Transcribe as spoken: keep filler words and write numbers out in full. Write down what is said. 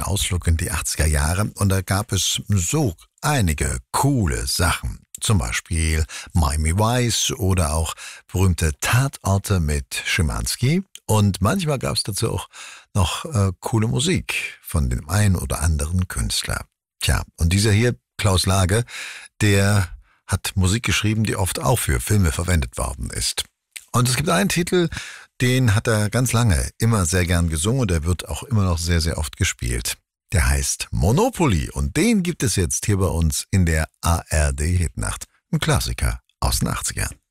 Ausflug in die achtziger Jahre und da gab es so einige coole Sachen. Zum Beispiel Miami Vice oder auch berühmte Tatorte mit Schimanski. Und manchmal gab es dazu auch noch äh, coole Musik von dem einen oder anderen Künstler. Tja, und dieser hier, Klaus Lage, der hat Musik geschrieben, die oft auch für Filme verwendet worden ist. Und es gibt einen Titel, den hat er ganz lange immer sehr gern gesungen und der wird auch immer noch sehr, sehr oft gespielt. Der heißt Monopoly und den gibt es jetzt hier bei uns in der A R D Hitnacht. Ein Klassiker aus den achtzigern.